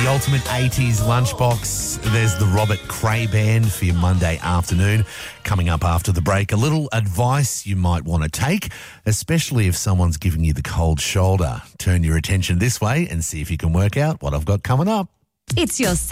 The ultimate 80s lunchbox. There's the Robert Cray Band for your Monday afternoon. Coming up after the break, a little advice you might want to take, especially if someone's giving you the cold shoulder. Turn your attention this way and see if you can work out what I've got coming up. It's your